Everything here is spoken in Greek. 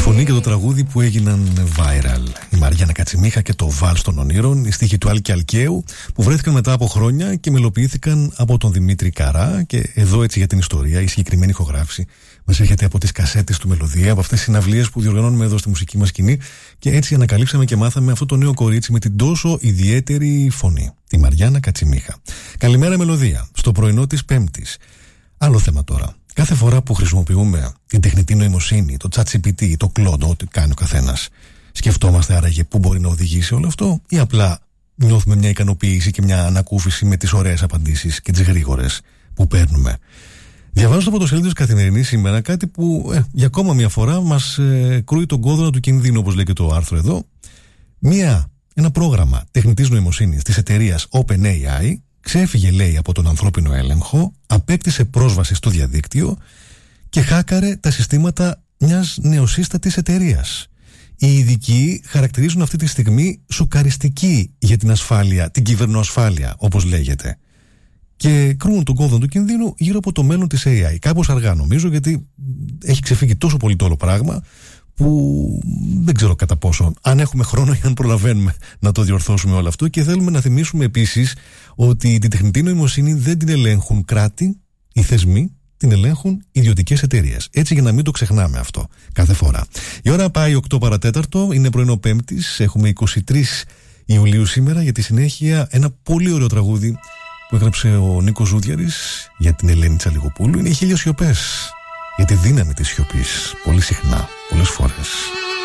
φωνή και το τραγούδι που έγιναν viral. Η Μαριάννα Κατσιμίχα και το Βάλς των Ονείρων, οι στίχοι του Άλκη Αλκαίου, που βρέθηκαν μετά από χρόνια και μελοποιήθηκαν από τον Δημήτρη Καρά. Και εδώ, έτσι για την ιστορία, η συγκεκριμένη ηχογράφηση μας έρχεται από τις κασέτες του Μελωδία, από αυτές τις συναυλίες που διοργανώνουμε εδώ στη μουσική μας σκηνή. Και έτσι ανακαλύψαμε και μάθαμε αυτό το νέο κορίτσι με την τόσο ιδιαίτερη φωνή, τη Μαριάννα Κατσιμίχα. Καλημέρα, Μελωδία, στο πρωινό της Πέμπτης. Άλλο θέμα τώρα. Κάθε φορά που χρησιμοποιούμε την τεχνητή νοημοσύνη, το ChatGPT, το Claude, ό,τι κάνει ο καθένας, σκεφτόμαστε άραγε πού μπορεί να οδηγήσει όλο αυτό, ή απλά νιώθουμε μια ικανοποίηση και μια ανακούφιση με τις ωραίες απαντήσεις και τις γρήγορες που παίρνουμε? Διαβάζω στο πρωτοσέλιδο της Καθημερινής σήμερα κάτι που για ακόμα μια φορά μας κρούει τον κόδωνα του κινδύνου, όπως λέει και το άρθρο εδώ. Ένα πρόγραμμα τεχνητής νοημοσύνης της εταιρείας OpenAI ξέφυγε, λέει, από τον ανθρώπινο έλεγχο, απέκτησε πρόσβαση στο διαδίκτυο και χάκαρε τα συστήματα μιας νεοσύστατης εταιρείας. Οι ειδικοί χαρακτηρίζουν αυτή τη στιγμή σοκαριστική για την ασφάλεια, την κυβερνοασφάλεια, όπως λέγεται. Και κρούν τον κόδωνα του κινδύνου γύρω από το μέλλον της AI. Κάπως αργά, νομίζω, γιατί έχει ξεφύγει τόσο πολύ το όλο πράγμα, που δεν ξέρω κατά πόσο, αν έχουμε χρόνο ή αν προλαβαίνουμε να το διορθώσουμε όλο αυτό. Και θέλουμε να θυμίσουμε επίσης ότι την τεχνητή νοημοσύνη δεν την ελέγχουν κράτη ή θεσμοί, την ελέγχουν ιδιωτικές εταιρείες. Έτσι, για να μην το ξεχνάμε αυτό κάθε φορά. Η ώρα πάει 8 παρατέταρτο, είναι πρωινό Πέμπτης, έχουμε 23 Ιουλίου σήμερα. Για τη συνέχεια, ένα πολύ ωραίο τραγούδι που έγραψε ο Νίκος Ζούδιαρης για την Ελένη Τσαλιγοπούλου. Είναι οι 1000 σιωπές. Για τη δύναμη της σιωπής. Πολύ συχνά, πολλές φορές.